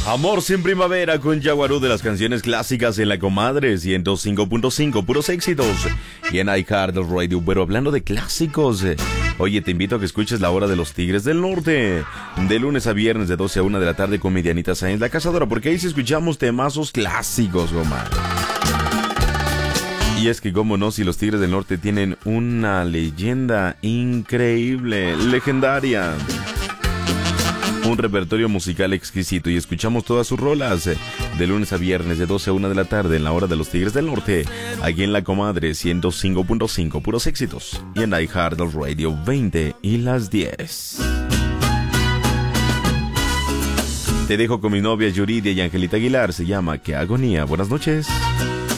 Amor sin primavera con Yaguarú, de las canciones clásicas en La Comadre 105.5, puros éxitos. Y en iHeart Radio. Pero hablando de clásicos, oye, te invito a que escuches La Hora de los Tigres del Norte, de lunes a viernes de 12 a 1 de la tarde con mi Dianita Sáenz, la cazadora, porque ahí sí escuchamos temazos clásicos, Omar. Y es que, cómo no, si los Tigres del Norte tienen una leyenda increíble, legendaria. Un repertorio musical exquisito, y escuchamos todas sus rolas de lunes a viernes de 12 a 1 de la tarde en La Hora de los Tigres del Norte, aquí en La Comadre 105.5, puros éxitos, y en iHeart Radio 20 y las 10. Te dejo con mi novia Yuridia y Angelita Aguilar, se llama Qué Agonía. Buenas noches.